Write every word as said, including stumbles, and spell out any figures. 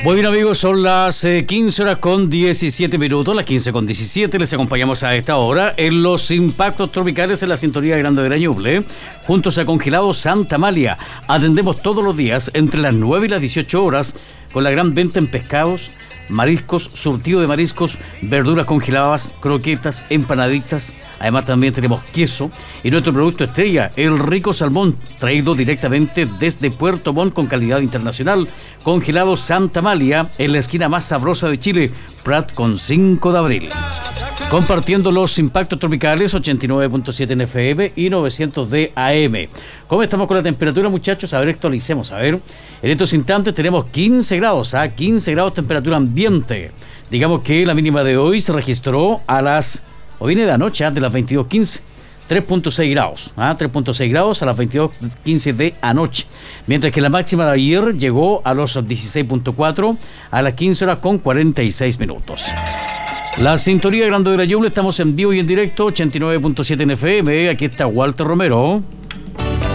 Muy bien, amigos, son las eh, quince horas con diecisiete minutos, las quince con diecisiete, les acompañamos a esta hora en los impactos tropicales en la sintonía Grande de la Ñuble, juntos a Congelado Santa Amalia. Atendemos todos los días entre las nueve y las dieciocho horas con la gran venta en pescados, mariscos, surtido de mariscos, verduras congeladas, croquetas, empanaditas. Además también tenemos queso y nuestro producto estrella, el rico salmón, traído directamente desde Puerto Montt con calidad internacional. Congelado Santa Amalia, en la esquina más sabrosa de Chile, Prat con cinco de abril. Compartiendo los impactos tropicales, ochenta y nueve punto siete en F M y novecientos de A M. ¿Cómo estamos con la temperatura, muchachos? A ver, actualicemos, a ver. En estos instantes tenemos quince grados, ¿ah? quince grados temperatura ambiente. Digamos que la mínima de hoy se registró a las, o viene de anoche, ¿ah? de las veintidós quince. tres punto seis grados, ¿ah? tres punto seis grados a las veintidós quince de anoche. Mientras que la máxima de ayer llegó a los dieciséis punto cuatro a las quince horas con cuarenta y seis minutos. La sintonía Grande de la Ñuble, estamos en vivo y en directo, ochenta y nueve punto siete en F M. Aquí está Walter Romero.